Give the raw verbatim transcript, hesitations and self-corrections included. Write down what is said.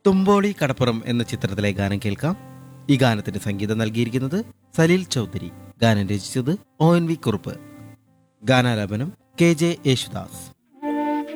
തുമ്പോളി കടപ്പുറം എന്ന ചിത്രത്തിലെ ഗാനം കേൾക്കാം. ഈ ഗാനത്തിന് സംഗീതം നൽകിയിരിക്കുന്നത് സലീൽ ചൗധരി. ഗാനം രചിച്ചത് O N V Kurup. ഗാനാലാപനം K J Yesudas.